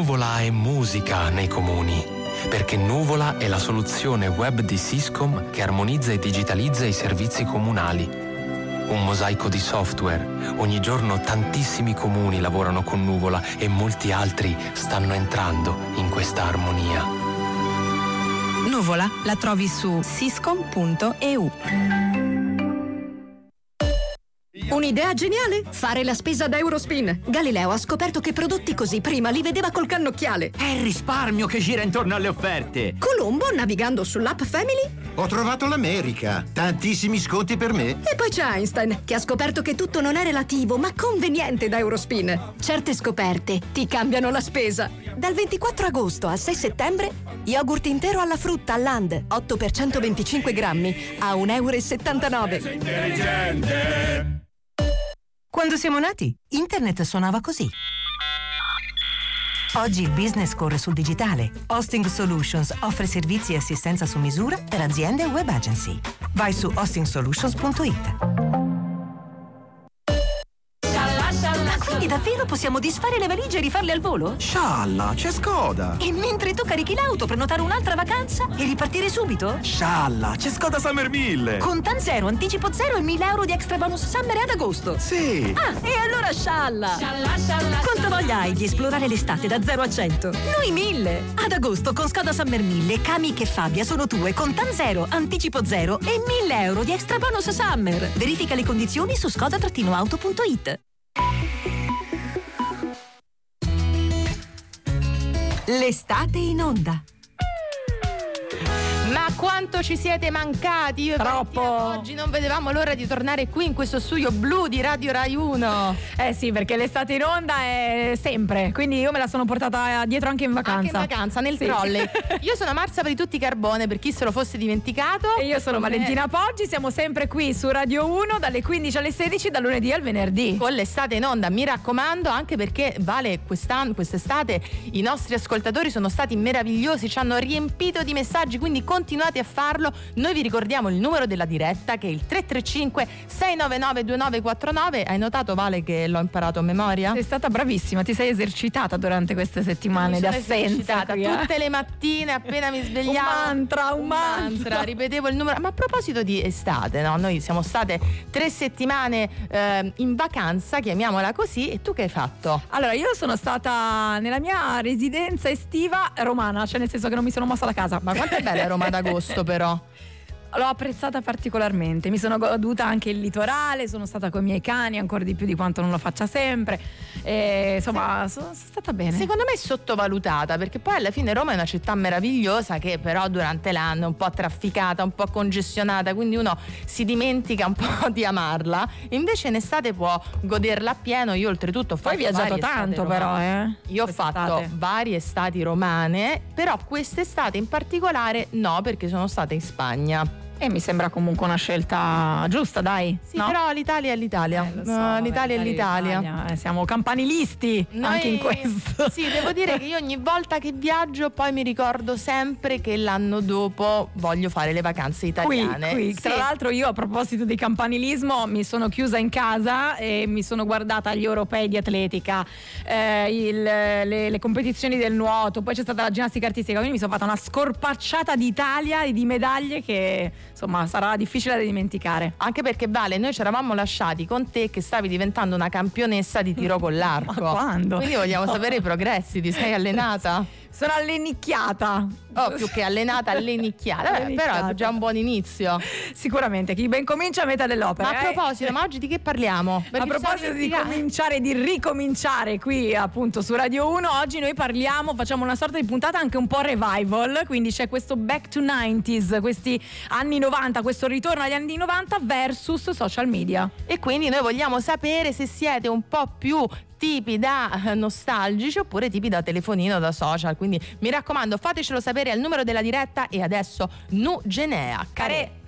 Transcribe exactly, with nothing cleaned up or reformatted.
Nuvola è musica nei comuni, perché Nuvola è la soluzione web di Siscom che armonizza e digitalizza i servizi comunali. Un mosaico di software. Ogni giorno tantissimi comuni lavorano con Nuvola e molti altri stanno entrando in questa armonia. Nuvola la trovi su siscom punto e u. Un'idea geniale? Fare la spesa da Eurospin. Galileo ha scoperto che prodotti così prima li vedeva col cannocchiale. È il risparmio che gira intorno alle offerte. Colombo, navigando sull'app Family, ho trovato l'America. Tantissimi sconti per me. E poi c'è Einstein, che ha scoperto che tutto non è relativo, ma conveniente da Eurospin. Certe scoperte ti cambiano la spesa. Dal ventiquattro agosto al sei settembre, yogurt intero alla frutta Land, otto per centoventicinque grammi, a un euro e settantanove. Intelligente. Quando siamo nati, internet suonava così. Oggi il business corre sul digitale. Hosting Solutions offre servizi e assistenza su misura per aziende e web agency. Vai su hosting solutions punto it. Quindi davvero possiamo disfare le valigie e rifarle al volo? Scialla, c'è Skoda! E mentre tu carichi l'auto, prenotare un'altra vacanza e ripartire subito? Scialla, c'è Skoda Summer mille! Con Tan Zero, anticipo zero e mille euro di extra bonus Summer ad agosto! Sì! Ah, e allora scialla! Scialla, scialla! Quanta voglia hai di esplorare l'estate da zero a cento? Noi mille! Ad agosto con Skoda Summer mille, Kamiq e Fabia sono tue con Tan Zero, anticipo zero e mille euro di extra bonus Summer! Verifica le condizioni su skoda auto punto it. L'estate in onda. Ma quanto ci siete mancati! Io e Troppo! Valentina oggi non vedevamo l'ora di tornare qui in questo studio blu di Radio Rai uno. Eh sì, perché l'estate in onda è sempre, quindi io me la sono portata dietro anche in vacanza. Anche in vacanza, nel sì. trolley. Io sono Marzia per tutti Carbone, per chi se lo fosse dimenticato. E io sono Valentina Poggi, siamo sempre qui su Radio uno dalle quindici alle sedici, dal lunedì al venerdì. Con l'estate in onda, mi raccomando, anche perché vale quest'anno, quest'estate i nostri ascoltatori sono stati meravigliosi, ci hanno riempito di messaggi, quindi continuate a farlo. Noi vi ricordiamo il numero della diretta, che è il tre tre cinque sei nove nove due nove quattro nove. Hai notato, Vale, che l'ho imparato a memoria? Sei stata bravissima, ti sei esercitata durante queste settimane di assenza qui, eh? Tutte le mattine appena mi svegliavo un mantra, un, un mantra. mantra ripetevo il numero. Ma a proposito di estate, no? Noi siamo state tre settimane eh, in vacanza, chiamiamola così. E tu che hai fatto? Allora, io sono stata nella mia residenza estiva romana, cioè nel senso che non mi sono mossa da casa. Ma quanto è bella Roma ad agosto però. L'ho apprezzata particolarmente, mi sono goduta anche il litorale, sono stata con i miei cani ancora di più di quanto non lo faccia sempre, e, insomma sì. sono, sono stata bene. Secondo me è sottovalutata, perché poi alla fine Roma è una città meravigliosa che però durante l'anno è un po' trafficata, un po' congestionata, quindi uno si dimentica un po' di amarla, invece in estate può goderla appieno. Io oltretutto ho fatto Poi viaggiato tanto però eh? Io ho fatto varie estati romane, però quest'estate in particolare no, perché sono stata in Spagna. E mi sembra comunque una scelta giusta, dai. Sì, no? però l'Italia è l'Italia. Eh, so, uh, l'Italia è l'Italia. l'Italia. Eh, siamo campanilisti Noi, anche in questo. Sì, devo dire che io ogni volta che viaggio poi mi ricordo sempre che l'anno dopo voglio fare le vacanze italiane. Qui, qui. Sì. Tra l'altro io a proposito di campanilismo mi sono chiusa in casa e mi sono guardata gli europei di atletica, eh, il, le, le competizioni del nuoto, poi c'è stata la ginnastica artistica, quindi mi sono fatta una scorpacciata d'Italia e di medaglie che insomma sarà difficile da dimenticare. Anche perché, Vale, noi ci eravamo lasciati con te che stavi diventando una campionessa di tiro con l'arco. Ma quando? Quindi vogliamo no. sapere i progressi. Ti sei allenata? Sono allenicchiata. Oh, più che allenata, allenicchiata. Vabbè, però è già un buon inizio. Sicuramente, chi ben comincia a metà dell'opera. Ma a proposito, eh? ma oggi di che parliamo? Perché a proposito di cominciare, di ricominciare qui appunto su Radio uno, oggi noi parliamo, facciamo una sorta di puntata anche un po' revival, quindi c'è questo back to nineties, questi anni novanta, questo ritorno agli anni novanta versus social media. E quindi noi vogliamo sapere se siete un po' più tipi da nostalgici oppure tipi da telefonino, da social, quindi mi raccomando fatecelo sapere al numero della diretta. E adesso Nu Genea, Carè.